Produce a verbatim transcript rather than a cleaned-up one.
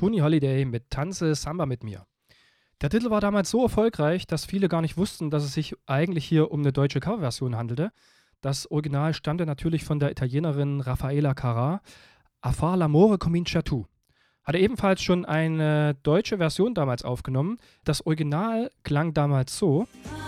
Tony Holiday mit Tanze Samba mit mir. Der Titel war damals so erfolgreich, dass viele gar nicht wussten, dass es sich eigentlich hier um eine deutsche Coverversion handelte. Das Original stammte natürlich von der Italienerin Raffaella Carrà. A far l'amore comincia tu. Hatte ebenfalls schon eine deutsche Version damals aufgenommen. Das Original klang damals so.